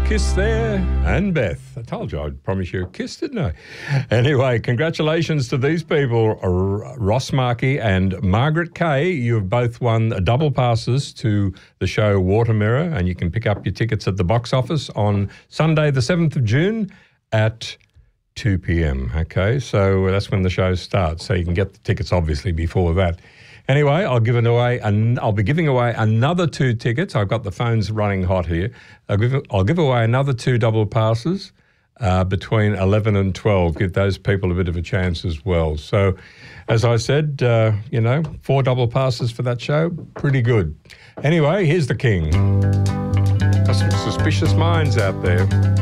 kiss there. And Beth. I told you I'd promise you a kiss, didn't I? Anyway, congratulations to these people, Ross Markey and Margaret Kay. You have both won double passes to the show Water Mirror, and you can pick up your tickets at the box office on Sunday the 7th of June at 2 p.m. Okay, so that's when the show starts. So you can get the tickets obviously before that. Anyway, I'll be giving away another 2 tickets. I've got the phones running hot here. I'll give away another 2 double passes between 11 and 12. Give those people a bit of a chance as well. So, as I said, 4 double passes for that show. Pretty good. Anyway, here's the King. Got some suspicious minds out there.